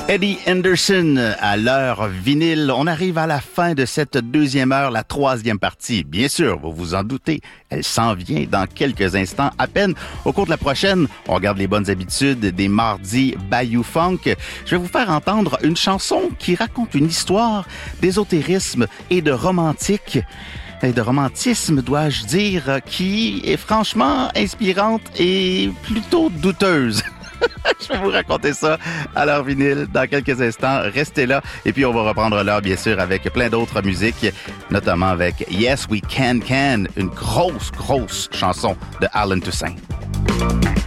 Eddie Anderson à l'heure vinyle. On arrive à la fin de cette deuxième heure, la troisième partie. Bien sûr, vous vous en doutez, elle s'en vient dans quelques instants à peine. Au cours de la prochaine, on regarde les bonnes habitudes des mardis Bayou Funk. Je vais vous faire entendre une chanson qui raconte une histoire d'ésotérisme et de romantique. Et de romantisme, dois-je dire, qui est franchement inspirante et plutôt douteuse. Je vais vous raconter ça à l'heure vinyle dans quelques instants. Restez là. Et puis, on va reprendre l'heure, bien sûr, avec plein d'autres musiques, notamment avec Yes We Can Can, une grosse chanson de Alan Toussaint.